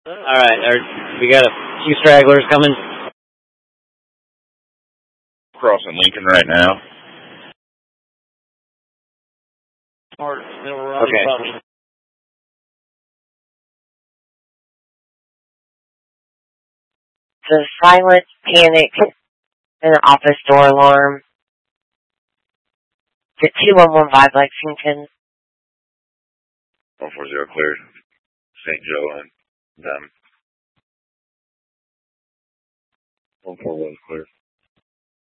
Alright, we got a few stragglers coming. Crossing Lincoln right now. Okay. The silent panic and the office door alarm. The 2115 Lexington. 140 cleared. St. Joe and them. 141 cleared.